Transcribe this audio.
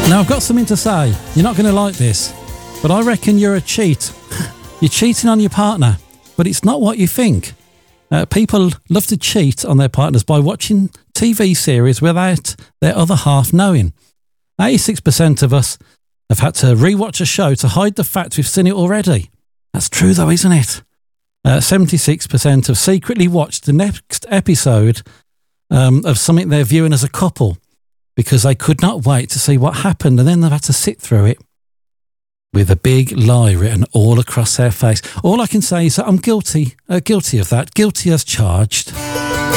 Now, I've got something to say. You're not going to like this, but I reckon you're a cheat. You're cheating on your partner, but it's not what you think. People love to cheat on their partners by watching TV series without their other half knowing. 86% of us have had to rewatch a show to hide the fact we've seen it already. That's true though, isn't it? 76% have secretly watched the next episode of something they're viewing as a couple because they could not wait to see what happened, and then they've had to sit through it with a big lie written all across their face. All I can say is that I'm guilty of that. Guilty as charged.